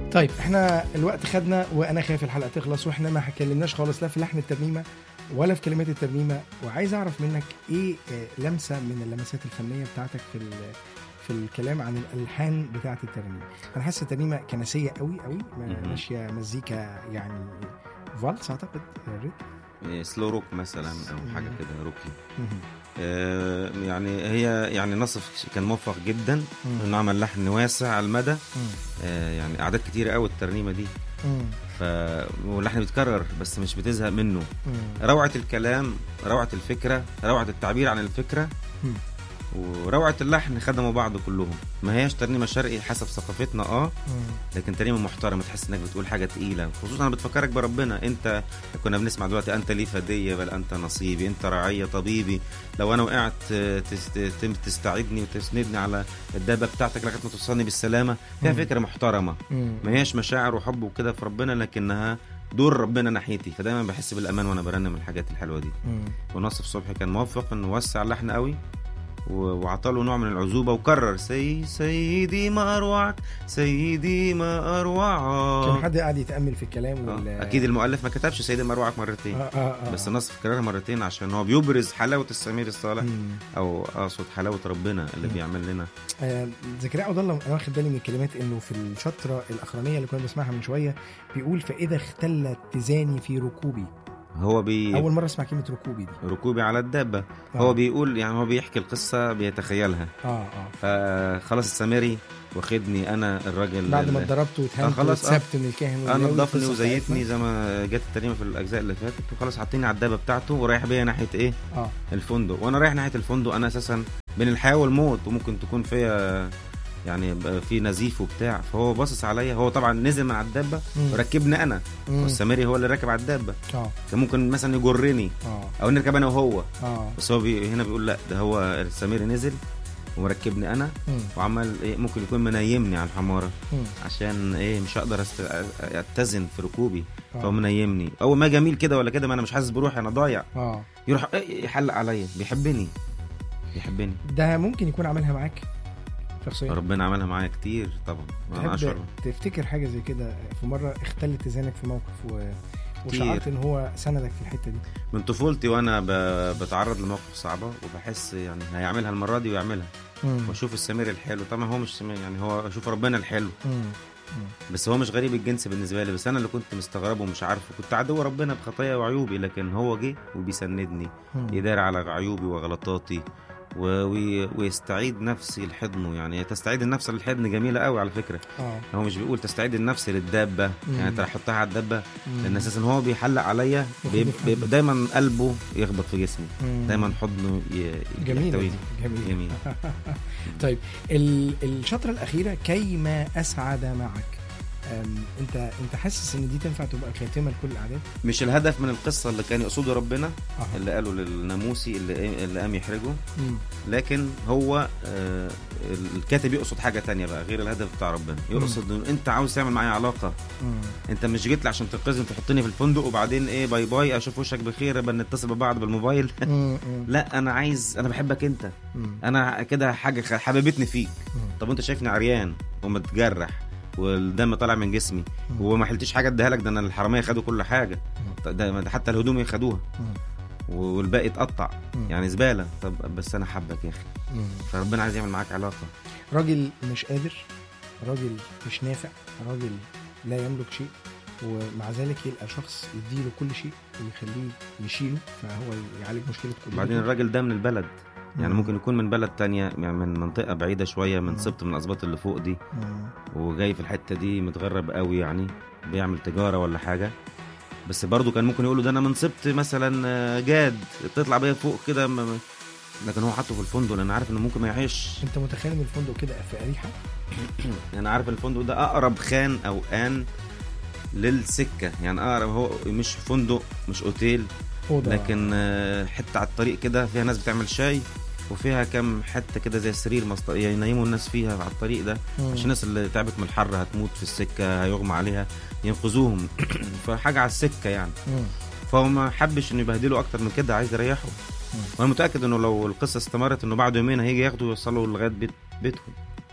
طيب احنا الوقت خدنا، وانا خايف الحلقه تخلص واحنا ما اتكلمناش خالص لا في لحن الترنيمه ولا في كلمات الترنيمه، وعايز اعرف منك ايه لمسه من اللمسات الفنيه بتاعتك في الكلام عن الالحان بتاعه الترنيمه. انا حاسس الترنيمه كنسيه قوي قوي، ماشيه مزيكا يعني فالس اعتقد، سلو روك مثلا او حاجه كده روكي. يعني هي يعني نصف كان موفق جدا انه عمل لحن واسع على المدى. يعني اعداد كتيره قوي الترنيمه دي. واللحن بيتكرر بس مش بتزهق منه. روعه الكلام، روعه الفكره، روعه التعبير عن الفكره، وروعه اللحن خدموا بعض كلهم. ما هياش ترنيمه شرقي حسب ثقافتنا لكن ترنيمه محترمه، تحس انك بتقول حاجه تقيله، خصوصا انا بتفكرك بربنا. انت كنا بنسمع دلوقتي انت لي فديه بل انت نصيبي، انت رعيه طبيبي، لو انا وقعت تستعيدني وتسندني على الدابه بتاعتك لغايه ما توصلني بالسلامه. فيها فكره محترمه، ما هياش مشاعر وحب وكده في ربنا، لكنها دور ربنا ناحيتي، فدايما بحس بالامان وانا برنم الحاجات الحلوه دي. ونصف صبحي كان موفق انه وسع اللحن قوي وعطاله نوع من العزوبة، وكرر سيدي ما أروعك، سيدي ما أروعك. كان حد قاعد يتأمل في الكلام أكيد المؤلف ما كتبش سيدي ما أروعك مرتين. بس النصف كررها مرتين عشان هو بيبرز حلاوة السمير الصالح، أو أقصد حلاوة ربنا اللي بيعمل لنا. زكريا عبد الله، أنا واخد بالي من الكلمات إنه في الشطرة الأخرانية اللي كنا بنسمعها من شوية بيقول فإذا اختلت تزاني في ركوبي. هو أول مرة اسمع كلمة ركوبي دي. ركوبي على الدابة. هو بيقول يعني هو بيحكي القصة بيتخيلها. فخلاص السامري واخدني أنا الراجل بعد ما اتضربت واتهمت واتسبت من الكاهن، أنا نضفني وزيتني زي ما جت الترنيمة في الأجزاء اللي فاتت، وخلاص حاطيني على الدابة بتاعته ورايح بيا ناحية إيه؟ الفندق. وأنا رايح ناحية الفندق أنا أساسا بين الحياة والموت، وممكن تكون فيها يعني في نزيف وبتاع. فهو باصص عليا، هو طبعا نزل من على الدابه وركبني انا، والسامري هو اللي راكب على الدابه. كان ممكن مثلا يجرني او نركب انا وهو. بس هو هنا بيقول لا، ده هو السامري نزل ومركبني انا وعمل ايه، ممكن يكون منيمني على الحماره عشان ايه مش هقدر اتزن في ركوبي. فهو منيمني اول ما جميل كده ولا كده، ما انا مش حاسس بروحي، انا ضايع. يروح يحلق عليا، بيحبني. ده ممكن يكون عملها معاك شخصيا؟ ربنا عملها معايا كتير طبعا. تفتكر حاجة زي كده في مرة اختلت تزانك في موقف وشعرت ان هو سندك في الحتة دي؟ من طفولتي وانا بتعرض لمواقف صعبة وبحس يعني هيعملها المرة دي ويعملها، واشوف السمير الحلو. طبعا هو مش سمير، يعني هو اشوف ربنا الحلو. بس هو مش غريب الجنس بالنسبة لي، بس انا اللي كنت مستغربه ومش عارفه، كنت عدو ربنا بخطايا وعيوبي، لكن هو جه وبيسندني، يدار على عيوبي وغلطاتي ويستعيد نفسي لحضنه. يعني تستعيد النفس للحضن جميلة قوي على فكرة. هو مش بيقول تستعيد النفس للدابة، يعني تحطها على الدابة، لأن أساسا هو بيحلق عليا، دايما قلبه يخبط في جسمي، دايما حضنه جميل. طيب الشطرة الأخيرة كيما أسعد معك، انت حاسس ان دي تنفع تبقى خاتمه لكل الاعداد؟ مش الهدف من القصه اللي كان يقصده ربنا اللي قاله للناموسي اللي قام يحرجه، لكن هو الكاتب يقصد حاجه تانية بقى غير الهدف بتاع ربنا. يقصد ان انت عاوز تعمل معايا علاقه، انت مش جيت لي عشان تنقذني تحطني في الفندق وبعدين ايه باي باي اشوف وشك بخير بنتصل ببعض بالموبايل. لا، انا بحبك انت، انا كده حاجه حبيبتني فيك. طب انت شايفني عريان ومتجرح والدم طالع من جسمي وما حلتش حاجه اديها لك، ده انا الحراميه خدوا كل حاجه، ده حتى الهدوم خدوها والباقي اتقطع، يعني زباله. طب بس انا حبك يا اخي. فربنا عايز يعمل معاك علاقه. راجل مش قادر، راجل مش نافع، راجل لا يملك شيء، ومع ذلك يلقى شخص يديله كل شيء ويخليه يشيله، فهو يعالج مشكله كل. بعدين الراجل ده من البلد، يعني ممكن يكون من بلد تانية، يعني من منطقة بعيدة شوية، من سبط من الأسباط اللي فوق دي، وجاي في الحتة دي متغرب قوي، يعني بيعمل تجارة ولا حاجة. بس برضو كان ممكن يقولوا ده أنا من سبط مثلا جاد تطلع بيا فوق كده، لكن هو حطه في الفندق لأن عارف إنه ممكن ما يعيش. أنت متخيل إن الفندق كده في أريحة؟ أنا عارف الفندق ده أقرب خان أو آن للسكة، يعني أقرب، هو مش فندق مش أوتيل، لكن حتة على الطريق كده فيها ناس بتعمل شاي، وفيها كم حتة كده زي سرير ينيموا الناس فيها على الطريق ده، عشان الناس اللي تعبت من الحر هتموت في السكة هيغمى عليها ينقذوهم. فحاجة على السكة يعني. فهو ما حبش انه يبهدله اكتر من كده، عايز يريحه. وانا متأكد انه لو القصة استمرت انه بعد يومين هيجي ياخده ويوصله لغاية بيتهم.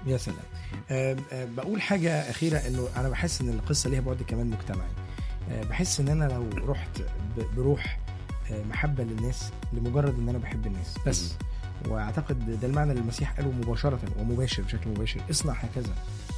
يا سلام. بقول حاجة أخيرة، إنه أنا بحس إن القصة ليها بعد كمان مجتمعي. بحس إن أنا لو رحت بروح محبة للناس لمجرد إن أنا بحب الناس بس، واعتقد ده المعنى اللي المسيح قاله مباشرة ومباشر بشكل مباشر، اصنع هكذا.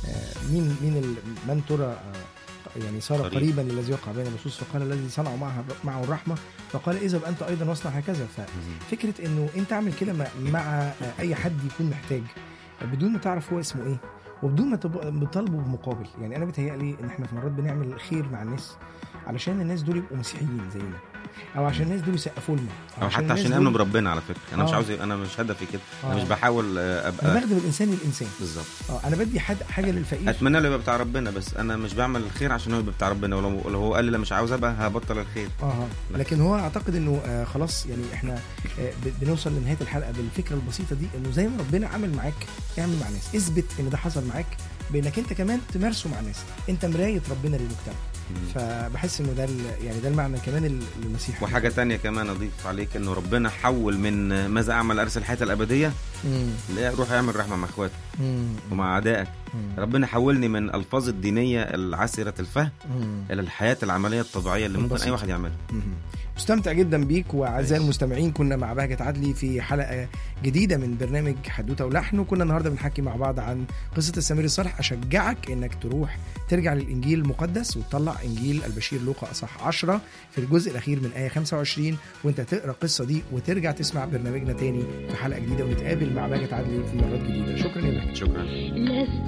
من ترى يعني صار قريبا للذي يقع بين اللصوص، فقال الذي صنعوا معه الرحمة فقال إذا أنت أيضا واصنع هكذا. ففكرة إنه أنت عمل كده مع أي حد يكون محتاج بدون ما تعرف هو اسمه إيه، وبدون ما بطالبه بمقابل. يعني أنا بتهيألي إن إحنا في مرات بنعمل الخير مع الناس علشان الناس دول يبقوا مسيحيين زينا، او عشان الناس دول يسقفوا لنا، او حتى عشان يامنوا بربنا. على فكره انا مش عاوز، انا مش هدفي كده. انا مش بحاول ابقى، انا بخدم الانسان للانسان بالظبط. انا بدي حاجه للفقير، اتمنى له يبقى بتاع ربنا، بس انا مش بعمل الخير عشان هو يبقى بتاع ربنا. ولو هو قال لي لا مش عاوز ابقى، هبطل الخير. لكن هو اعتقد انه خلاص يعني احنا بنوصل لنهايه الحلقه بالفكره البسيطه دي، انه زي ما ربنا عمل معاك اعمل مع الناس. اثبت ان ده حصل معاك بانك انت كمان تمارسه مع الناس. انت مرايه ربنا للمجتمع. فبحس انه ده يعني ده المعنى كمان المسيح. وحاجه تانية كمان اضيف عليك، انه ربنا حول من ماذا اعمل ارسل الحياه الابديه، لا روح اعمل رحمه مع اخواتك ومع اعدائك. ربنا حولني من الفاظ الدينيه العسره الفهم الى الحياه العمليه الطبيعيه اللي ممكن اي واحد يعملها. مستمتع جدا بيك. واعزائي المستمعين، كنا مع بهجت عدلي في حلقه جديده من برنامج حدوته ولحن، وكنا النهارده بنحكي مع بعض عن قصه السامري الصالح. اشجعك انك ترجع للانجيل المقدس وتطلع انجيل البشير لوقا اصحاح 10 في الجزء الاخير من ايه 25، وانت تقرا القصه دي وترجع تسمع برنامجنا تاني في حلقه جديده، ونتقابل مع بهجت عدلي في مرات جديده. شكرا يا بهجت. شكرا.